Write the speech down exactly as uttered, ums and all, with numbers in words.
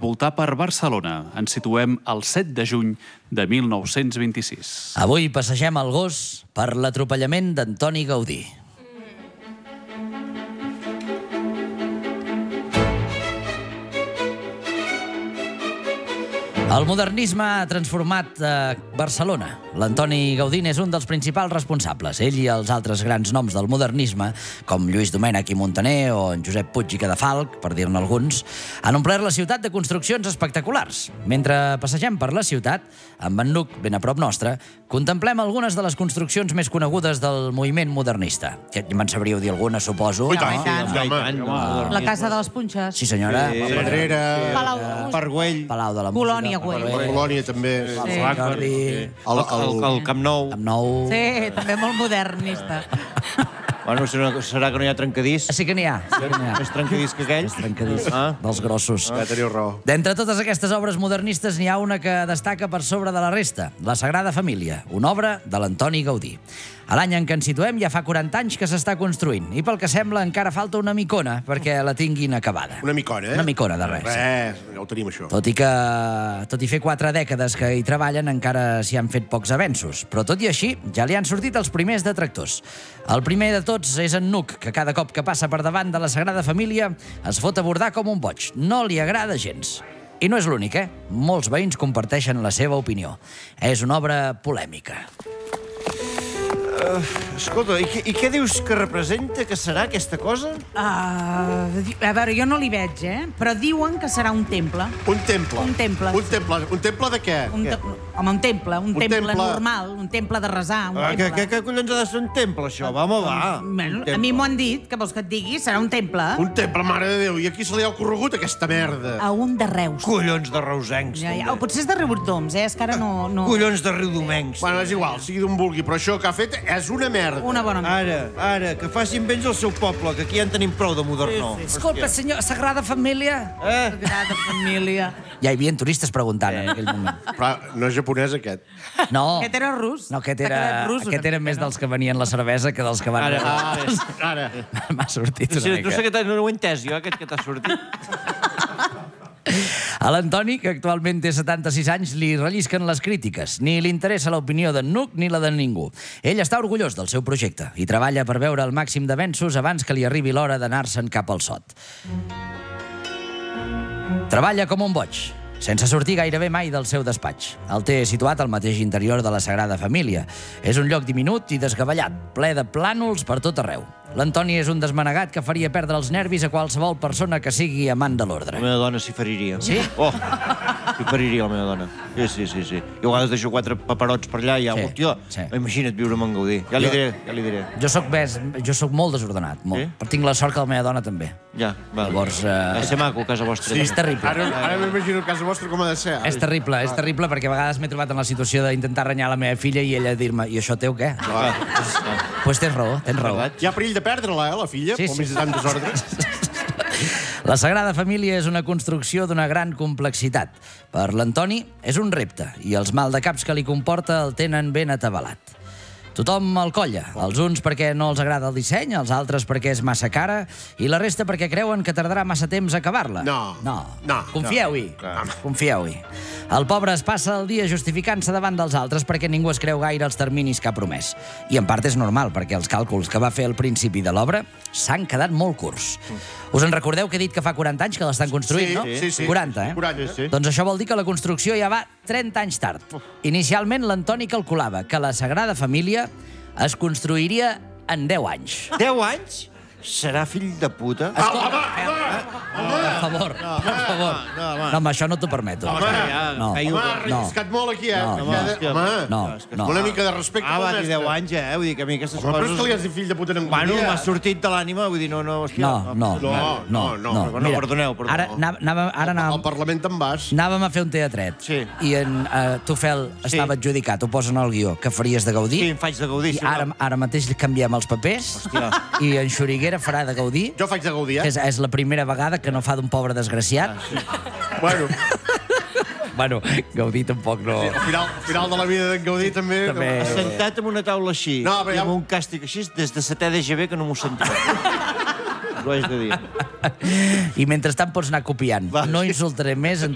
voltar per Barcelona. Ens situem el set de juny de mil nou-cents vint-i-sis. Avui passegem el gos per l'atropellament d'Antoni Gaudí. El modernisme ha transformat eh, Barcelona. L'Antoni Gaudí és un dels principals responsables. Ell i els altres grans noms del modernisme, com Lluís Domènech i Muntaner o en Josep Puig i Cadafalch, per dir-ne alguns, han omplert la ciutat de construccions espectaculars. Mentre passegem per la ciutat, amb en Nuc, ben a prop nostre, contemplem algunes de les construccions més conegudes del moviment modernista. Que me'n sabríeu dir alguna, suposo. I tant, i tant. La Casa de les Punxes. Sí, senyora. Sí. Pedrera, Palau. Pargüell, Palau de la Música. Colònia, Güell. Colònia també. Sí. Jordi. El, el, el Camp Nou. Camp Nou. Sí, també molt modernista. Bueno, serà, serà que no hi ha trencadís? Sí que n'hi ha. Sí que n'hi ha. Més trencadís que aquell? Més trencadís. Ah. Dels grossos. Ja teniu raó. D'entre totes aquestes obres modernistes n'hi ha una que destaca per sobre de la resta, La Sagrada Família, una obra de l'Antoni Gaudí. A l'any en què ens situem ja fa quaranta anys que s'està construint i pel que sembla encara falta una micona perquè la tinguin acabada. Una micona, eh? Una micona de res. Res, ja ho tenim, això. Tot i que, tot i fer quatre dècades que hi treballen, encara s'hi han fet pocs avenços. Però tot i així, ja li han sortit els primers detractors. El primer de tots és en Nuc, que cada cop que passa per davant de la Sagrada Família es fot a bordar com un boig. No li agrada gens. I no és l'únic, eh? Molts veïns comparteixen la seva opinió. És una obra polèmica. Uh, escolta, i, què, i què dius que representa, que serà aquesta cosa? Uh, a veure, jo no l'hi veig, eh? Però diuen que serà un temple. Un temple. Un temple. Un temple. Un temple de què? Un te... Home, un temple. Un, Un temple, temple. normal. Un temple de resar. Un Ah, temple. què, què, què collons ha de ser un temple, això? Va, home, va. Bueno, Un a mi m'ho han dit, que vols que et digui, serà un temple. Un temple, mare de Déu. I a qui se li ha ocorregut aquesta merda? A un de Reus. Collons de reusencs, Ja, ja. O també. potser és de Riudoms, eh? És que ara no... no... Collons de riudomencs. Bueno, és igual, sigui d'on vulgui, però això que ha fet és una merda. Una bona merda. Ara, ara, que facin béns al seu poble, que aquí ja en tenim prou de modernó. Sí, sí. Disculpa, senyor, Sagrada Família? Eh? Sagrada Família. Ja hi havia turistes preguntant en aquell moment. Però no és japonès, aquest. No. Aquest era rus. No, aquest T'ha era, quedat rus, aquest una era mica, més no? dels que venien la cervesa que dels que van... Ara, Ah, ara. M'ha sortit No una sé, no mica. sé què no ho he entès, jo, aquest que t'ha sortit. A l'Antoni, que actualment té setanta-sis anys, li rellisquen les crítiques. Ni li interessa l'opinió d'en Nuc ni la de ningú. Ell està orgullós del seu projecte i treballa per veure el màxim d'avenços abans que li arribi l'hora d'anar-se'n cap al sot. Treballa com un boig, sense sortir gairebé mai del seu despatx. El té situat al mateix interior de la Sagrada Família. És un lloc diminut i desgavellat, ple de plànols per tot arreu. L'Antoni és un desmanegat que faria perdre els nervis a qualsevol persona que sigui amant de l'ordre. La meva dona s'hi feriria. Sí? Oh, s'hi feriria la meva dona. Sí, sí, sí, sí. Jo a vegades deixo quatre paperots per allà i ja, Sí, hòstia, sí. imagina't viure amb en Gaudí. Ja li Jo- diré, ja li diré. Jo soc, més, jo soc molt desordenat, molt. Sí? Però tinc la sort que la meva dona també. Ja, va. Llavors, eh, Ha de ser maco, a casa vostra. És terrible. Ara, ara m'imagino a casa vostra com ha de ser. És terrible, és terrible, perquè a vegades m'he trobat en la situació d'intentar renyar la meva filla i ella dir-me, i això teu què? Doncs pues tens raó, tens raó. Hi ha perill de perdre-la, eh, la filla? Sí, Com sí. és tan desordre. La Sagrada Família és una construcció d'una gran complexitat. Per l'Antoni és un repte i els maldecaps que li comporta el tenen ben atabalat. Tothom el colla, els uns perquè no els agrada el disseny, els altres perquè és massa cara i la resta perquè creuen que tardarà massa temps a acabar-la. No. No. No. Confieu-hi. Clar. Confieu-hi. El pobre es passa el dia justificant-se davant dels altres perquè ningú es creu gaire els terminis que ha promès. I en part és normal, perquè els càlculs que va fer al principi de l'obra s'han quedat molt curts. Us en recordeu que he dit que fa quaranta anys que l'estan construint, Sí, no? sí, sí. quaranta, eh? quaranta. Sí, sí. Doncs això vol dir que la construcció ja va trenta anys tard. Inicialment, l'Antoni calculava que la Sagrada Família es construiria en deu anys. Deu anys? Serà fill de puta? Ah, home, home, Per favor, per favor. no, home. No, home, això no t'ho permeto. Home, ja, No. feio- home, ha No. arriscat molt aquí, eh? No, Home, no, hòstia, home, No, no. una mica de respecte Ah, pel va dir mestre. deu anys, eh? Vull dir que a mi aquestes Home, però és coses... que li has dit fill de puta en Bueno, Gaudí, m'ha eh? sortit de l'ànima, vull dir, no, no, hòstia... No, no, No, no, no, no. No, perdoneu, perdoneu. Ara anava, anava, ara Al anàvem, Parlament te'n vas. anàvem a fer un teatret. Sí. I en uh, Tufel estava adjudicat, ho posen al guió, que faries de Gaudí. Sí, em faig de Gaudí, I sí, ara, no. ara mateix canviem els papers. Hòstia. I en Xuriguera farà de Gaudí. Jo faig de Gaudí, Que eh? és, és la primera vegada que no fa d'un pobre desgraciat. Bueno, Bueno, Gaudí tampoc no... al final, al final de la vida d'en Gaudí també... També. Sentat en una taula així, No, però i ja- amb un càstig així, des de setè de G B que no m'ho sentia. Us ho haig de dir. I mentrestant pots anar copiant. Va, No sí. insultaré més